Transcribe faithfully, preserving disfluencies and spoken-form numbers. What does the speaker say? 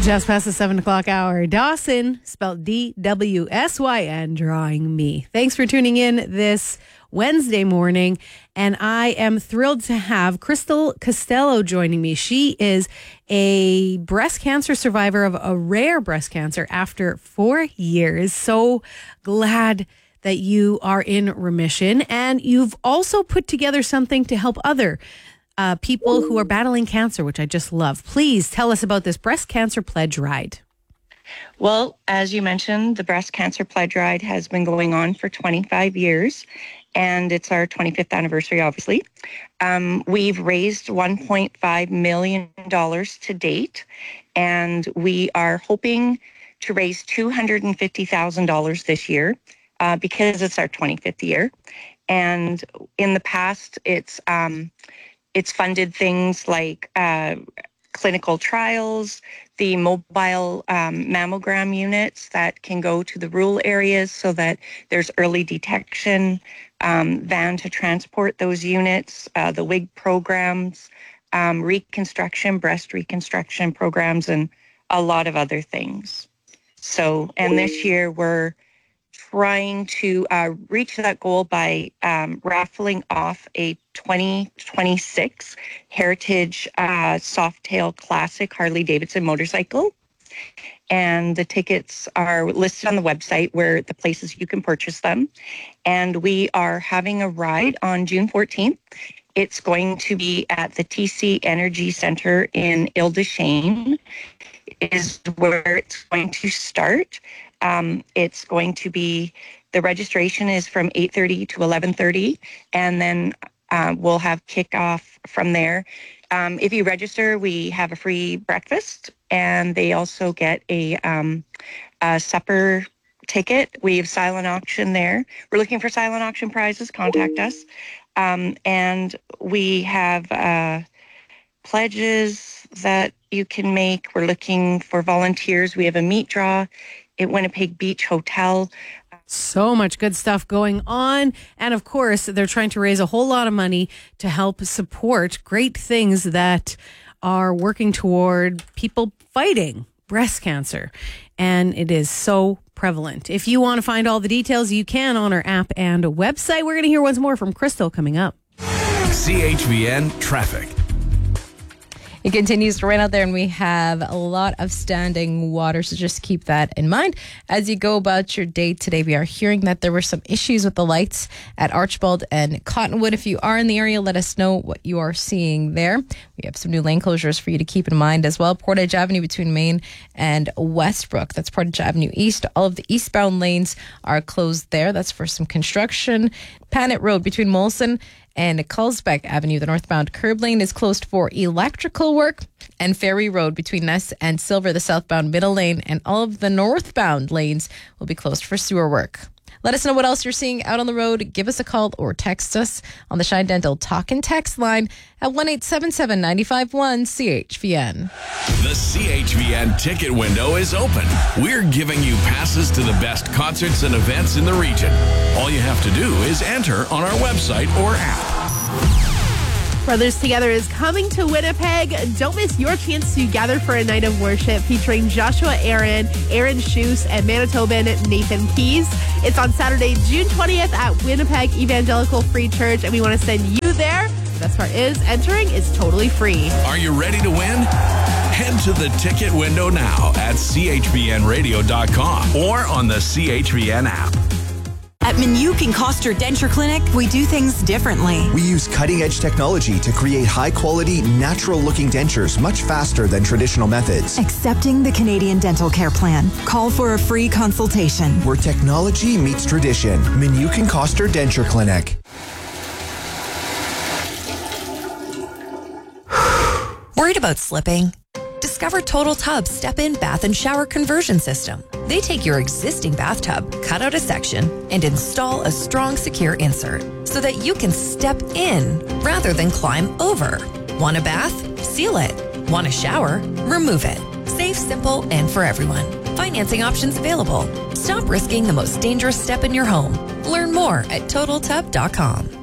Just past the seven o'clock hour. Dawson, spelled D W S Y N, drawing me. Thanks for tuning in this Wednesday morning. And I am thrilled to have Crystal Costello joining me. She is a breast cancer survivor of a rare breast cancer after four years. So glad that you are in remission. And you've also put together something to help other Uh, people who are battling cancer, which I just love. Please tell us about this Breast Cancer Pledge Ride. Well, as you mentioned, the Breast Cancer Pledge Ride has been going on for twenty-five years, and it's our twenty-fifth anniversary, obviously. Um, we've raised one point five million dollars to date, and we are hoping to raise two hundred fifty thousand dollars this year uh, because it's our twenty-fifth year. And in the past, it's... Um, It's funded things like uh, clinical trials, the mobile um, mammogram units that can go to the rural areas so that there's early detection, um, van to transport those units, uh, the W I G programs, um, reconstruction, breast reconstruction programs, and a lot of other things. So, and this year we're trying to uh, reach that goal by um, raffling off a twenty twenty-six Heritage uh, Softail Classic Harley-Davidson motorcycle. And the tickets are listed on the website where the places you can purchase them. And we are having a ride on June fourteenth. It's going to be at the T C Energy Center in Ile-des-Chênes is where it's going to start. Um, it's going to be, the registration is from eight thirty to eleven thirty, and then uh, we'll have kickoff from there. Um, if you register, we have a free breakfast, and they also get a, um, a supper ticket. We have silent auction there. We're looking for silent auction prizes. Contact us. Um, and we have uh, pledges that you can make. We're looking for volunteers. We have a meat draw at Winnipeg Beach Hotel. So much good stuff going on. And of course, they're trying to raise a whole lot of money to help support great things that are working toward people fighting breast cancer. And it is so prevalent. If you want to find all the details, you can on our app and website. We're going to hear once more from Crystal coming up. C H V N Traffic. It continues to rain out there, and we have a lot of standing water, so just keep that in mind as you go about your day today. We are hearing that there were some issues with the lights at Archibald and Cottonwood. If you are in the area, let us know what you are seeing there. We have some new lane closures for you to keep in mind as well. Portage Avenue between Main and Westbrook. That's Portage Avenue East. All of the eastbound lanes are closed there. That's for some construction. Panet Road between Molson and Culsbeck Avenue, the northbound curb lane is closed for electrical work. And Ferry Road between Ness and Silver, the southbound middle lane, and all of the northbound lanes will be closed for sewer work. Let us know what else you're seeing out on the road. Give us a call or text us on the Shine Dental Talk and Text line at one eight seven seven, nine five one, C H V N. The C H V N ticket window is open. We're giving you passes to the best concerts and events in the region. All you have to do is enter on our website or app. Brothers Together is coming to Winnipeg. Don't miss your chance to gather for a night of worship featuring Joshua Aaron, Aaron Shoes, and Manitoban Nathan Keys. It's on Saturday, June twentieth at Winnipeg Evangelical Free Church, and we want to send you there. The best part is entering is totally free. Are you ready to win? Head to the ticket window now at c h v n radio dot com or on the C H V N app. At Minuk and Coster Denture Clinic, we do things differently. We use cutting-edge technology to create high-quality, natural-looking dentures much faster than traditional methods. Accepting the Canadian Dental Care Plan. Call for a free consultation. Where technology meets tradition. Minuk and Coster Denture Clinic. Worried about slipping? Discover Total Tub's step-in bath and shower conversion system. They take your existing bathtub, cut out a section, and install a strong, secure insert so that you can step in rather than climb over. Want a bath? Seal it. Want a shower? Remove it. Safe, simple, and for everyone. Financing options available. Stop risking the most dangerous step in your home. Learn more at total tub dot com.